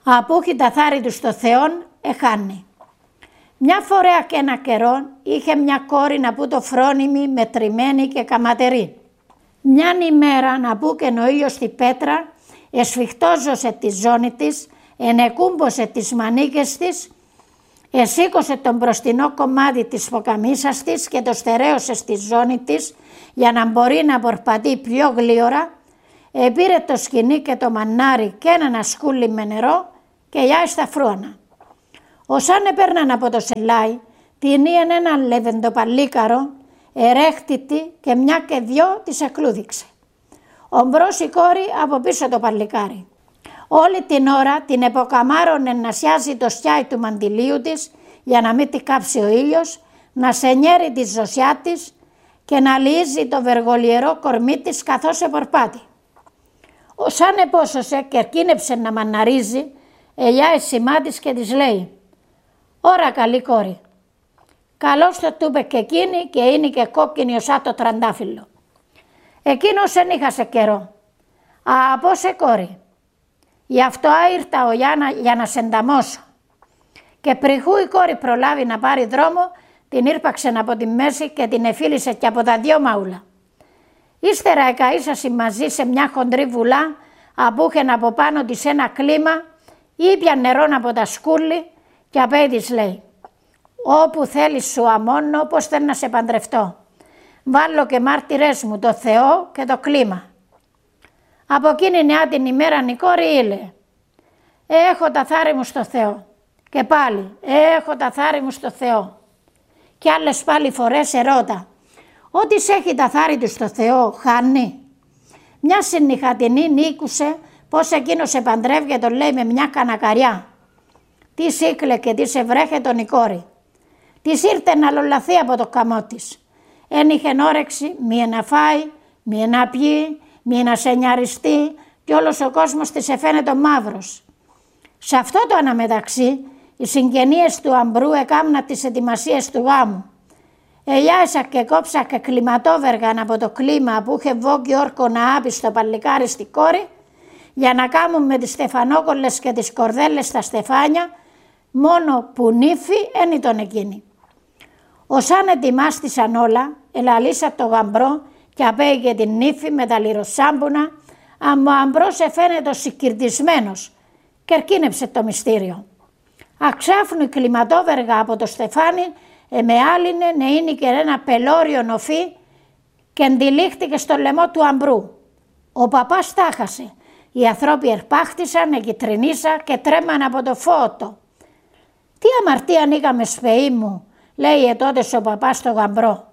Απούχει τα θάρη του στο Θεόν, εχάνει. Μια φορά και ένα καιρό είχε μια κόρη να που το φρόνιμη, μετρημένη και καματερή. Μιαν ημέρα να που και ο ήλιος στη πέτρα, εσφιχτόζωσε τη ζώνη της, ενεκούμπωσε τις μανίκες της, εσήκωσε τον μπροστινό κομμάτι της ποκαμίσας της και το στερέωσε στη ζώνη της για να μπορεί να πορπατεί πιο γλίωρα, επήρε το σκοινί και το μανάρι και ένα σκούλι με νερό και γιάει στα φρούανα. Όσαν έπαιρναν από το σελάι, την ήεν έναν λεβεντοπαλίκαρο, ερέχτητη και μια και δυο της εκλούδηξε. Ομπρός η κόρη από πίσω το παλικάρι. Όλη την ώρα την εποκαμάρωνε να σιάζει το σκιάι του μαντιλίου της για να μην τη κάψει ο ήλιος, να σενιέρει τη ζωσιά της και να λύζει το βεργολιερό κορμί της καθώς επορπάτη. Όσαν επόσωσε και ερκίνεψε να μαναρίζει, ελιά σημά της και της λέει «Ωρα καλή κόρη». Καλώς το τούπε και εκείνη και είναι και κόκκινη οσά το τραντάφυλλο. Εκείνος εν είχασε καιρό. «Από σε κόρη, γι' αυτό ήρθα ο Γιάννα για να σε ενταμώσω». Και πριχού η κόρη προλάβει να πάρει δρόμο, την ήρπαξε από τη μέση και την εφίλησε και από τα δυο μαούλα. Ύστερα εκαΐσασε μαζί σε μια χοντρή βουλά, απούχεν από πάνω της ένα κλίμα, ήπια νερόν από τα σκούλη και απέ της λέει «Όπου θέλεις σου αμώνω, πώς θέλω να σε παντρευτώ. Βάλω και μάρτυρες μου το Θεό και το κλίμα». Από εκείνη νεά την ημέρα η κόρη ήλε «Έχω τα θάρη μου στο Θεό». Και πάλι «Έχω τα θάρη μου στο Θεό». Και άλλες πάλι φορές ερώτα «Ό,τι έχει τα θάρη του στο Θεό χάνει». Μια συνυχατινή νίκουσε πως εκείνος επαντρεύγε τον λέει με μια κανακαριά. Τι σύκλε και τι σε βρέχε τον η κόρη. Της ήρθε να λολαθεί από το καμό της. Εν είχεν όρεξη μη να φάει, μη να πιει, μη να σενιαριστεί και όλος ο κόσμος της εφαίνεται μαύρος. Σε αυτό το αναμεταξύ οι συγγενείες του αμπρού έκαμνα τις ετοιμασίες του γάμου. Ελιάισα και κόψα και κλιματόβεργαν από το κλίμα που είχε βόγγι όρκο να άπει στο παλικάρι στη κόρη για να κάμουν με τις στεφανόκολλες και τις κορδέλες στα στεφάνια, μόνο που νύφη εν ήταν εκείνη. Όσαν ετοιμάστησαν όλα, ελαλήσα το γαμπρό και απέγε την νύφη με τα λιροσάμπουνα, αν ο αμπρός εφαίνεται σικυρτισμένος και ερκίνεψε το μυστήριο. Αξάφνου η κλιματόβεργα από το στεφάνι εμεάλινε να είναι και ένα πελώριο νοφί και εντυλίχτηκε στο λαιμό του αμπρού. Ο παπάς τάχασε. Οι ανθρώποι ερπάχτησαν, εγκυτρινίσα και τρέμαν από το φώτο. «Τι αμαρτία είχαμε σπεή μου», λέει τότε ο παπάς στο γαμπρό.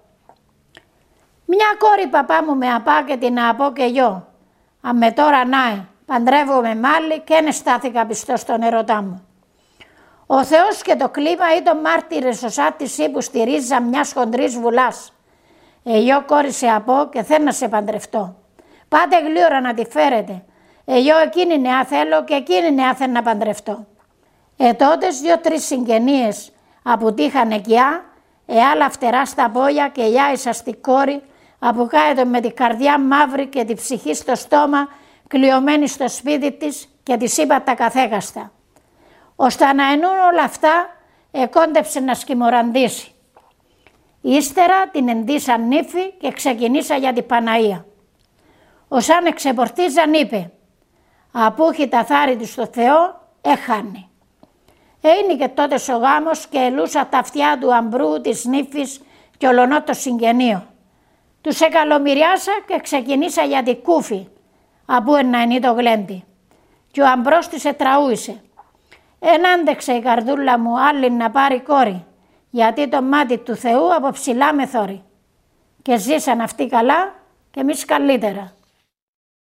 «Μια κόρη παπά μου με απά και την απώ και γιο. Αν με τώρα νάε, παντρεύομαι μάλλη και εν στάθηκα πιστός στον ερωτά μου. Ο Θεός και το κλίμα ήταν μάρτυρες οσά της ύπου στη ρίζα μιας χοντρής βουλάς. Εγώ κόρη σε απώ και θέλω να σε παντρευτώ. Πάτε γλύωρα να τη φέρετε. Εγώ εκείνη νεά θέλω και εκείνη νεά θέλω να παντρευτώ». Τότες 2-3 συγγενείες απουτήχαν εκειά, άλλα φτερά στα πόδια και γιάισα στη κόρη, αποκάετο με την καρδιά μαύρη και τη ψυχή στο στόμα, κλειωμένη στο σπίτι της και της είπα τα καθέκαστα. Ώστε να ενούν όλα αυτά, εκόντεψε να σκημοραντήσει. Ύστερα την εντύσαν νύφη και ξεκινήσα για την Παναία. Όσαν εξεπορτίζαν είπε «Απούχει τα θάρη του στο Θεό, έχανε». Είναι και τότε ο γάμος και ελούσα τα αυτιά του αμπρού, της νύφης και ολονό το συγγενείο. Τους εκαλομυριάσα και ξεκινήσα για την κούφη, απού να είναι το γλέντι. Και ο αμπρός της ετραούησε. Εν άντεξε η καρδούλα μου άλλη να πάρει κόρη, γιατί το μάτι του Θεού από ψηλά με θόρει. Και ζήσαν αυτοί καλά και εμείς καλύτερα.